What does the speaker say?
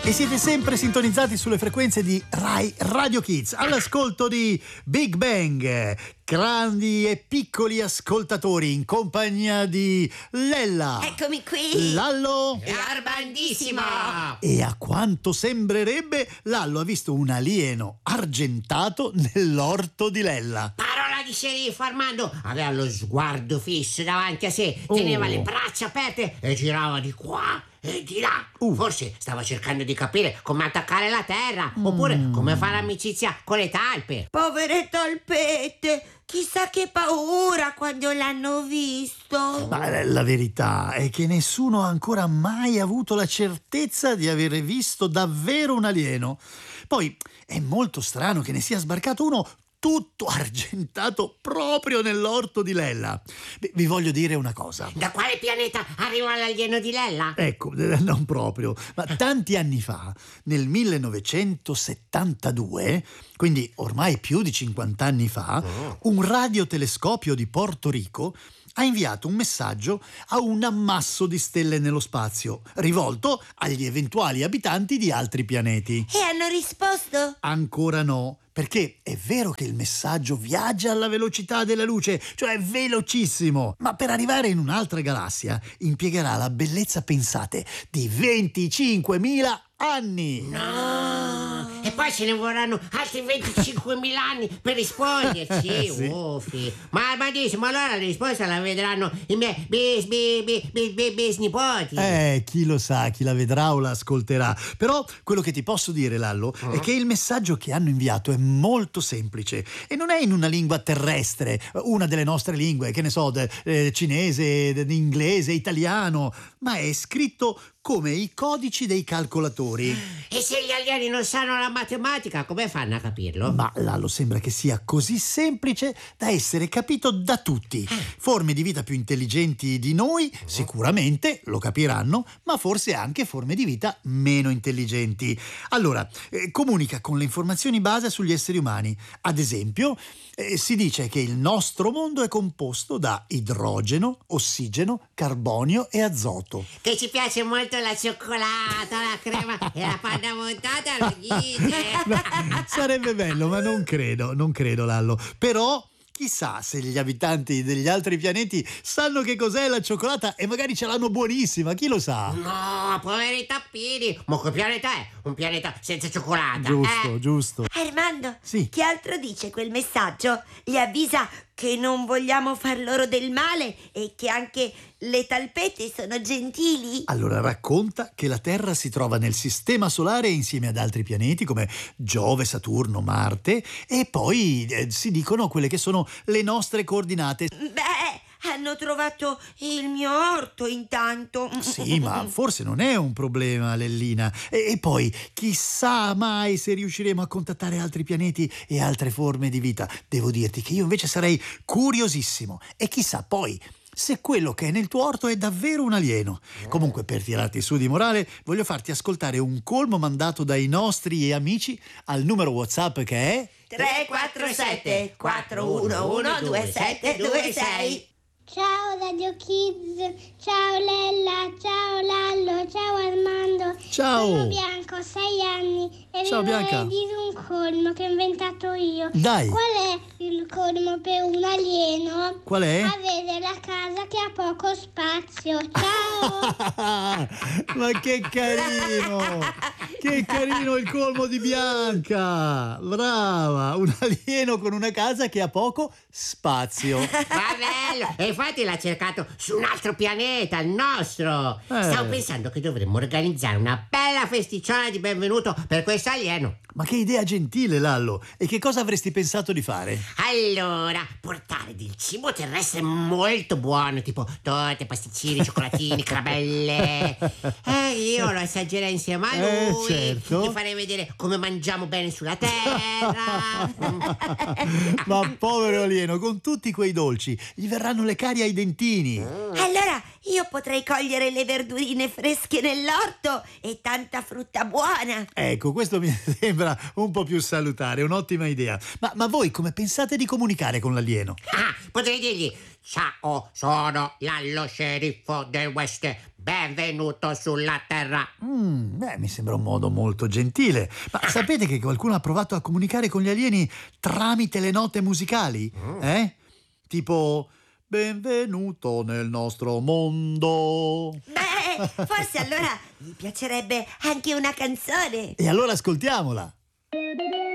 E siete sempre sintonizzati sulle frequenze di Rai Radio Kids, all'ascolto di Big Bang, grandi e piccoli ascoltatori, in compagnia di Lella. Eccomi qui. Lallo. Garbandissima. E a quanto sembrerebbe, Lallo ha visto un alieno argentato nell'orto di Lella. Parola di sceriffo, Armando. Aveva lo sguardo fisso davanti a sé, teneva le braccia aperte e girava di qua e di là. Forse stava cercando di capire come attaccare la terra, oppure come fare amicizia con le talpe. Povere talpette, chissà che paura quando l'hanno visto. Ma la verità è che nessuno ha ancora mai avuto la certezza di aver visto davvero un alieno. Poi è molto strano che ne sia sbarcato uno tutto argentato proprio nell'orto di Lella. Vi voglio dire una cosa. Da quale pianeta arriva l'alieno di Lella? Ecco, non proprio, ma tanti anni fa, nel 1972, quindi ormai più di 50 anni fa, un radiotelescopio di Porto Rico ha inviato un messaggio a un ammasso di stelle nello spazio, rivolto agli eventuali abitanti di altri pianeti. E hanno risposto? Ancora no, perché è vero che il messaggio viaggia alla velocità della luce, cioè velocissimo, ma per arrivare in un'altra galassia impiegherà la bellezza, pensate, di 25.000 anni. No! E poi ce ne vorranno altri 25.000 anni per risponderci. Sì. Uffi. Ma Armandissimo, allora la risposta la vedranno i miei bisnipoti. Chi lo sa, chi la vedrà o la ascolterà. Però quello che ti posso dire, Lallo, è che il messaggio che hanno inviato è molto semplice e non è in una lingua terrestre, una delle nostre lingue, che ne so, cinese, inglese, italiano, ma è scritto come i codici dei calcolatori. E se gli alieni non sanno la matematica, come fanno a capirlo? Ma Lallo, sembra che sia così semplice da essere capito da tutti. Forme di vita più intelligenti di noi sicuramente lo capiranno, ma forse anche forme di vita meno intelligenti. Allora, comunica con le informazioni base sugli esseri umani. Ad esempio, si dice che il nostro mondo è composto da idrogeno, ossigeno, carbonio e azoto. Che ci piace molto la cioccolata, la crema e la panna montata, lo dite? Sarebbe bello, ma non credo, Lallo. Però chissà se gli abitanti degli altri pianeti sanno che cos'è la cioccolata e magari ce l'hanno buonissima, chi lo sa? No, poveri tappini. Ma che pianeta è? Un pianeta senza cioccolata? Giusto. Armando, Sì. che altro dice quel messaggio? Li avvisa che non vogliamo far loro del male e che anche le talpette sono gentili? Allora racconta che la Terra si trova nel sistema solare insieme ad altri pianeti come Giove, Saturno, Marte, e poi si dicono quelle che sono le nostre coordinate. Beh, hanno trovato il mio orto intanto. Sì, ma forse non è un problema, Lellina. E poi, chissà mai se riusciremo a contattare altri pianeti e altre forme di vita. Devo dirti che io invece sarei curiosissimo. E chissà poi se quello che è nel tuo orto è davvero un alieno. Comunque, per tirarti su di morale, voglio farti ascoltare un colmo mandato dai nostri amici al numero WhatsApp che è 347 411 2726. Ciao Radio Kids, ciao Lella, ciao Lallo, ciao Armando. Ciao. Sono Bianco, 6 anni e Ciao, vi Bianca. vorrei dire un colmo che ho inventato io. Dai. Qual è il colmo per un alieno? Qual è? Avere la casa che ha poco spazio. Ciao. Ma che carino! Che carino il colmo di Bianca! Brava! Un alieno con una casa che ha poco spazio. Ma bello! E infatti l'ha cercato su un altro pianeta, il nostro. Stavo pensando che dovremmo organizzare una bella festicciona di benvenuto per questo alieno. Ma che idea gentile, Lallo! E che cosa avresti pensato di fare? Allora, portare del cibo terrestre molto buono, tipo torte, pasticcini, cioccolatini, caramelle. Io lo assaggerei insieme a lui. Certo. Gli farei vedere come mangiamo bene sulla terra. Ma povero alieno, con tutti quei dolci, gli verranno le carie ai dentini. Allora io potrei cogliere le verdurine fresche nell'orto e tanta frutta buona. Ecco, questo mi sembra un po' più salutare, un'ottima idea. Ma voi come pensate di comunicare con l'alieno? Ah, potrei dirgli: ciao, sono Lallo, sceriffo del West. Benvenuto sulla Terra. Mi sembra un modo molto gentile. Ma sapete che qualcuno ha provato a comunicare con gli alieni tramite le note musicali? Tipo, benvenuto nel nostro mondo. Beh, forse allora mi piacerebbe anche una canzone. E allora ascoltiamola.